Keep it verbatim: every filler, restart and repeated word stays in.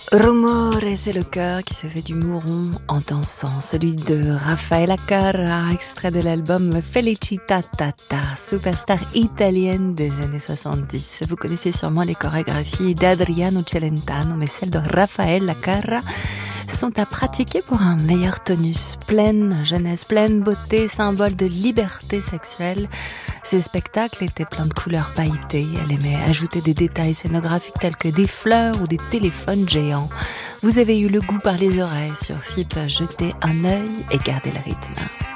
Rumore, c'est le cœur qui se fait du mouron en dansant, celui de Raffaella Carrà, extrait de l'album Felicita Tata, superstar italienne des années soixante-dix. Vous connaissez sûrement les chorégraphies d'Adriano Celentano, mais celles de Raffaella Carrà sont à pratiquer pour un meilleur tonus. Pleine jeunesse, pleine beauté, symbole de liberté sexuelle. Ses spectacles étaient pleins de couleurs pailletées. Elle aimait ajouter des détails scénographiques tels que des fleurs ou des téléphones géants. Vous avez eu le goût par les oreilles sur F I P, jetez un œil et gardez le rythme.